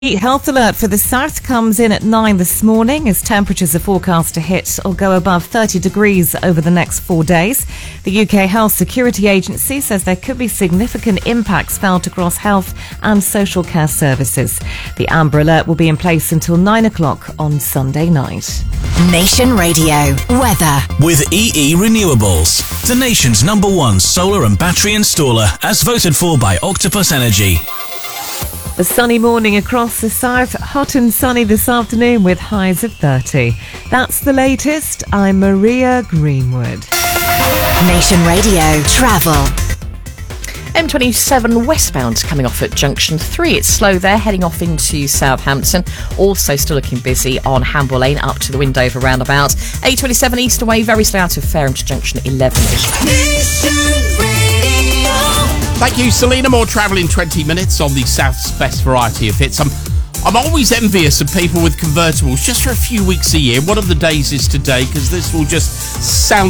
Health alert for the south comes in at 9 this morning as temperatures are forecast to hit or go above 30 degrees over the next 4 days. The UK Health Security Agency says there could be significant impacts felt across health and social care services. The Amber Alert will be in place until 9 o'clock on Sunday night. Nation Radio weather with EE Renewables, the nation's #1 solar and battery installer, as voted for by Octopus Energy. A sunny morning across the south, hot and sunny this afternoon with highs of 30. That's the latest. I'm Maria Greenwood. Nation Radio travel. M27 westbound coming off at Junction 3. It's slow there, heading off into Southampton. Also still looking busy on Hamble Lane up to the Windover roundabout. A27 east away, very slow out of Fareham to Junction 11. Thank you, Selena. More travel in 20 minutes on the South's best variety of hits. I'm always envious of people with convertibles just for a few weeks a year. One of the days is today, because this will just sound